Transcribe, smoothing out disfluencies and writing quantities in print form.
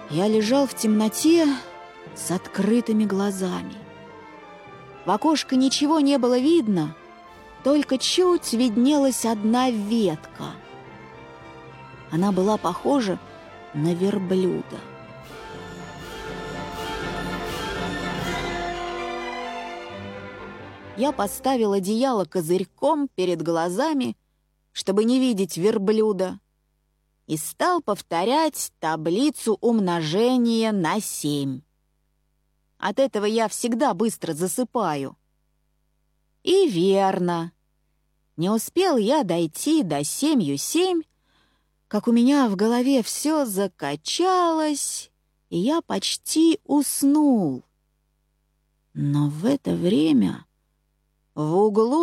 Я лежал в темноте с открытыми глазами. В окошко ничего не было видно, только чуть виднелась одна ветка. Она была похожа на верблюда. Я поставил одеяло козырьком перед глазами, чтобы не видеть верблюда, и стал повторять таблицу умножения на 7. От этого я всегда быстро засыпаю. И верно. Не успел я дойти до 7, как у меня в голове все закачалось, и я почти уснул. Но в это время в углу